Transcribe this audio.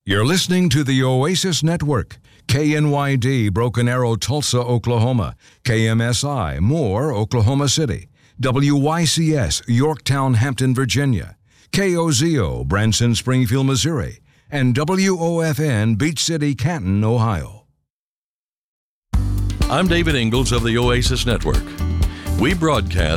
You're listening to the Oasis Network. KNYD, Broken Arrow, Tulsa, Oklahoma. KMSI, Moore, Oklahoma City. WYCS, Yorktown, Hampton, Virginia. KOZO, Branson, Springfield, Missouri. And WOFN, Beach City, Canton, Ohio. I'm David Ingalls of the Oasis Network. We broadcast